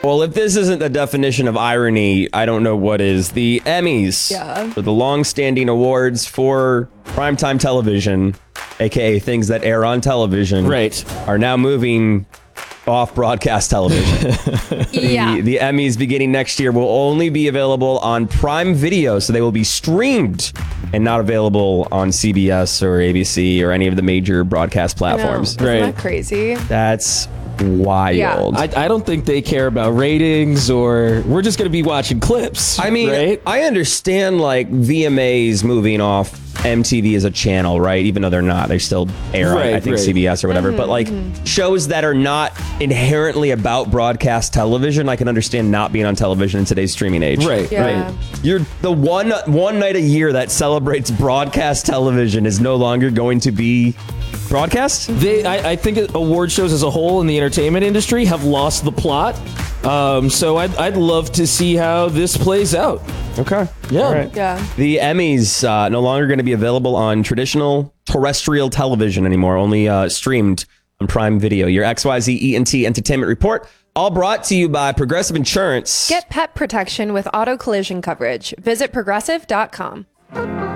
Well, if this isn't the definition of irony, I don't know what is. The Emmys, for the long-standing awards for primetime television, aka things that air on television, are now moving off broadcast television. The Emmys beginning next year will only be available on Prime Video, so they will be streamed and not available on CBS or ABC or any of the major broadcast platforms. Isn't that crazy? That's wild. Yeah. I don't think they care about ratings, or we're just going to be watching clips. I mean, I understand like VMAs moving off MTV as a channel, right? Even though they're not, they still air on, I think, CBS or whatever. But like shows that are not inherently about broadcast television, I can understand not being on television in today's streaming age. Right. You're the one night a year that celebrates broadcast television is no longer going to be broadcast. I think award shows as a whole in the entertainment industry have lost the plot. So I'd love to see how this plays out. Okay. Yeah. All right. The Emmys no longer going to be available on traditional terrestrial television anymore, only streamed on Prime Video. Your XYZ ENT Entertainment Report, all brought to you by Progressive Insurance. Get pet protection with auto collision coverage. Visit progressive.com.